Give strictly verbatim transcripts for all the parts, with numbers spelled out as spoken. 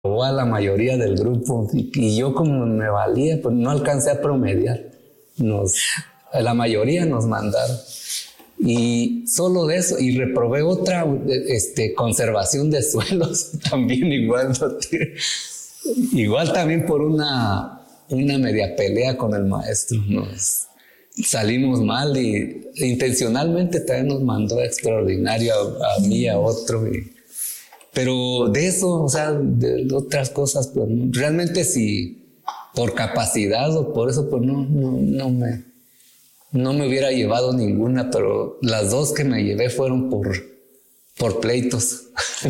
o a la mayoría del grupo y, y yo como me valía, pues no alcancé a promediar. Nos, la mayoría nos mandaron. Y solo de eso, y reprobé otra, este, conservación de suelos, también igual, ¿no? Igual también por una, una media pelea con el maestro, nos salimos mal y intencionalmente también nos mandó extraordinario a, a mí y a otro. Y, pero de eso, o sea, de otras cosas, pues realmente si por capacidad o por eso, pues no, no, no me, no me hubiera llevado ninguna, pero las dos que me llevé fueron por, por pleitos.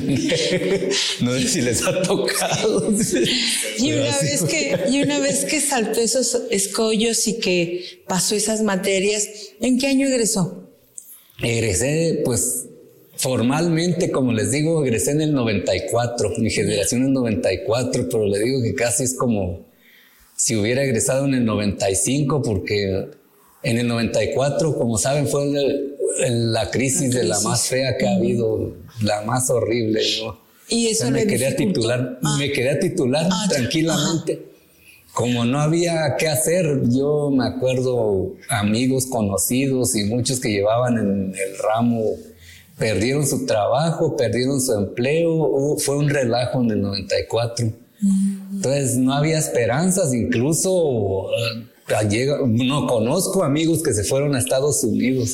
No sé si les ha tocado. Y una vez que, y una vez que saltó esos escollos y que pasó esas materias, ¿en qué año egresó? Egresé, pues, formalmente, como les digo, egresé en el noventa y cuatro. Mi generación es noventa y cuatro, pero le digo que casi es como si hubiera egresado en el noventa y cinco, porque en el noventa y cuatro, como saben, fue el, el, la, crisis la crisis de la más fea que uh-huh. ha habido, la más horrible, ¿no? Y eso o sea, me quería titular, ah. me quería titular ah, tranquilamente. Ajá. Como no había qué hacer, yo me acuerdo amigos conocidos y muchos que llevaban en el ramo perdieron su trabajo, perdieron su empleo, fue un relajo en el noventa y cuatro. Uh-huh. Entonces no había esperanzas, incluso uh, llega, no conozco amigos que se fueron a Estados Unidos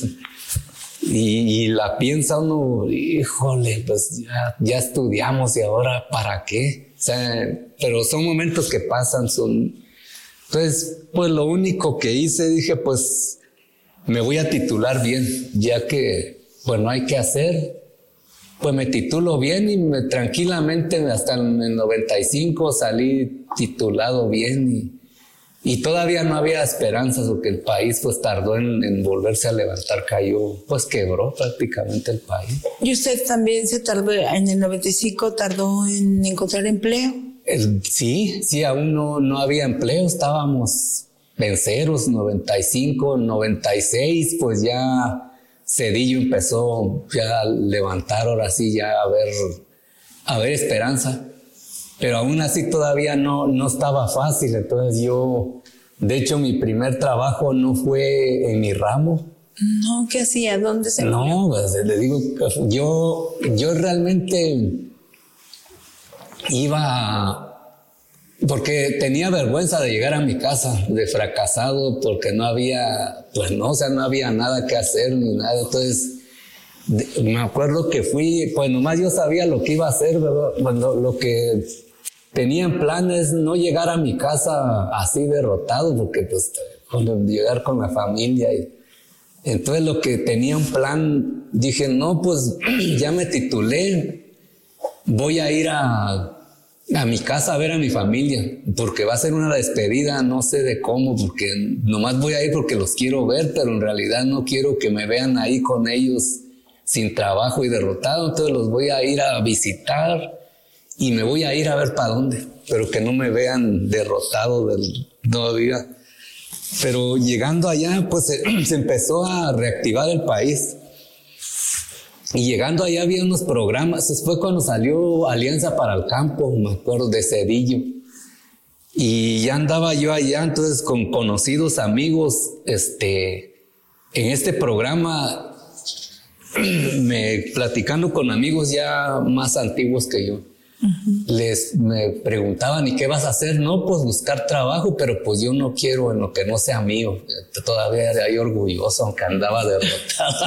y, y la piensa uno, híjole, pues ya, ya estudiamos y ahora ¿para qué? O sea, pero son momentos que pasan, son... Entonces, pues lo único que hice, dije, pues me voy a titular bien, ya que pues no hay que hacer, pues me titulo bien y me, tranquilamente hasta en el noventa y cinco salí titulado bien y, y todavía no había esperanzas porque el país pues tardó en, en volverse a levantar, cayó, pues quebró prácticamente el país. ¿Y usted también se tardó, en el noventa y cinco tardó en encontrar empleo? El, sí, sí, aún no, no había empleo, estábamos en ceros, noventa y cinco, noventa y seis, pues ya... Cedillo empezó ya a levantar, ahora sí ya a ver, a ver esperanza, pero aún así todavía no, no estaba fácil. Entonces yo, de hecho mi primer trabajo no fue en mi ramo. No, ¿qué hacía? ¿Dónde se No, murió? Pues le digo, yo, yo realmente iba... Porque tenía vergüenza de llegar a mi casa de fracasado, porque no había, pues no, o sea, no había nada que hacer ni nada. Entonces, de, me acuerdo que fui, pues nomás yo sabía lo que iba a hacer, ¿verdad? Cuando lo que tenía en plan es no llegar a mi casa así derrotado, porque pues llegar con la familia. Y, entonces lo que tenía en plan, dije, no, pues ya me titulé, voy a ir a... a mi casa a ver a mi familia, porque va a ser una despedida, no sé de cómo, porque nomás voy a ir porque los quiero ver, pero en realidad no quiero que me vean ahí con ellos sin trabajo y derrotado. Entonces los voy a ir a visitar y me voy a ir a ver para dónde, pero que no me vean derrotado del, todavía. Pero llegando allá, pues se, se empezó a reactivar el país. Y llegando allá había unos programas, fue cuando salió Alianza para el Campo, me acuerdo, de Cedillo. Y ya andaba yo allá, entonces con conocidos amigos, este, en este programa, me, platicando con amigos ya más antiguos que yo, uh-huh. les me preguntaban, ¿y qué vas a hacer? No, pues buscar trabajo, pero pues yo no quiero en lo que no sea mío. Todavía era yo orgulloso, aunque andaba derrotado.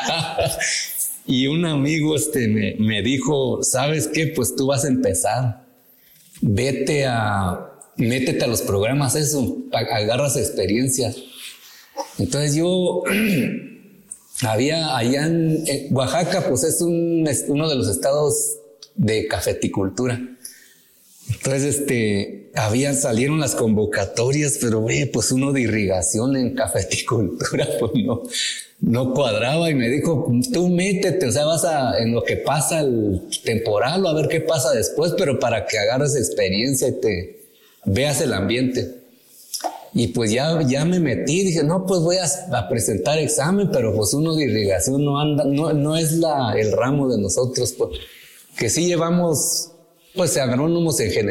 Y un amigo este, me, me dijo, ¿sabes qué? Pues tú vas a empezar. Vete a... Métete a los programas, eso. Agarras experiencia. Entonces yo... había allá en, en Oaxaca, pues es, un, es uno de los estados de cafeticultura. Entonces, este... habían, salieron las convocatorias, pero oye, pues uno de irrigación en cafeticultura, pues no... no cuadraba y me dijo, tú métete, o sea, vas a, en lo que pasa el temporal o a ver qué pasa después, pero para que agarres experiencia y te veas el ambiente. Y pues ya, ya me metí, dije, no, pues voy a, a presentar examen, pero pues uno de irrigación no anda, no, no es la, el ramo de nosotros, pues, que sí llevamos, pues agrónomos en general.